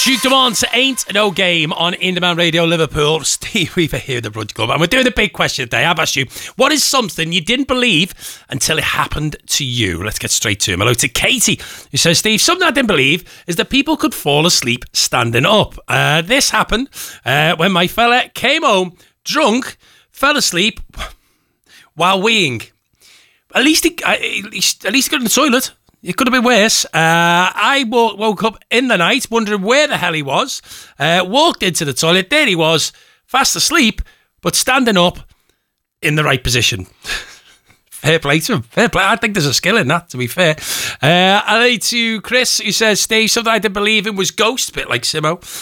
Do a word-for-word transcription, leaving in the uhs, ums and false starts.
Duke Dumont ain't no game on In Demand Radio Liverpool. Steve Weaver here at the Brunch Club, and we're doing a big question today. I've asked you, what is something you didn't believe until it happened to you? Let's get straight to him. Hello to Katie, who says, Steve, something I didn't believe is that people could fall asleep standing up. Uh, this happened uh, when my fella came home drunk, fell asleep while weeing. At least he, at least, at least he got in the toilet. It could have been worse. Uh, I woke, woke up in the night wondering where the hell he was. Uh, walked into the toilet. There he was, fast asleep, but standing up in the right position. Fair play to him. Fair play. I think there's a skill in that, to be fair. Uh, I to Chris, who says, Steve, something I didn't believe in was ghosts, a bit like Simo.